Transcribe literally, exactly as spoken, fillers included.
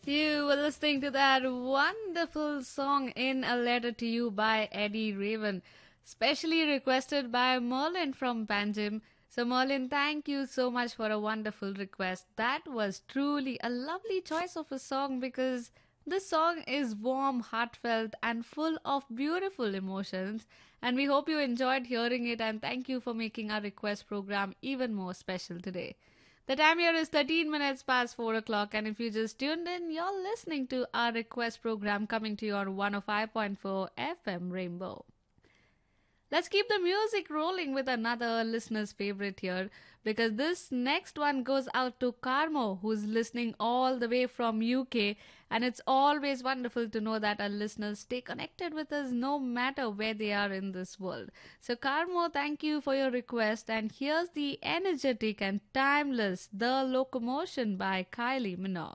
You were listening to that wonderful song In a Letter to You by Eddie Raven, specially requested by Merlin from Panjim. So, Merlin, thank you so much for a wonderful request. That was truly a lovely choice of a song because this song is warm, heartfelt, and full of beautiful emotions. And we hope you enjoyed hearing it, and thank you for making our request program even more special today. The time here is thirteen minutes past four o'clock, and if you just tuned in, you're listening to our request program coming to you on one oh five point four F M Rainbow. Let's keep the music rolling with another listener's favorite here because this next one goes out to Carmo, who's listening all the way from U K. And it's always wonderful to know that our listeners stay connected with us no matter where they are in this world. So, Carmo, thank you for your request. And here's the energetic and timeless The Locomotion by Kylie Minogue.